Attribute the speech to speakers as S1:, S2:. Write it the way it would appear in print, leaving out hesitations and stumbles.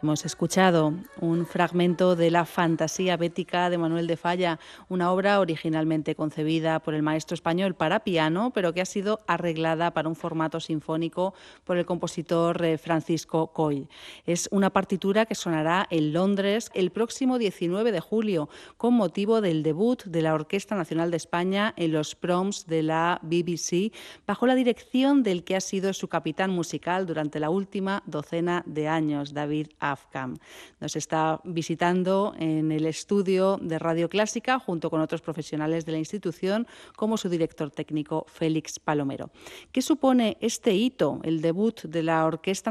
S1: Hemos escuchado un fragmento de la Fantasía bética de Manuel de Falla, una obra originalmente concebida por el maestro español para piano, pero que ha sido arreglada para un formato sinfónico por el compositor Francisco Coll. Es una partitura que sonará en Londres el próximo 19 de julio, con motivo del debut de la Orquesta Nacional de España en los Proms de la BBC, bajo la dirección del que ha sido su capitán musical durante la última docena de años, David Afkam. Nos está visitando en el estudio de Radio Clásica junto con otros profesionales de la institución, como su director técnico Félix Palomero. ¿Qué supone este hito, el debut de la Orquesta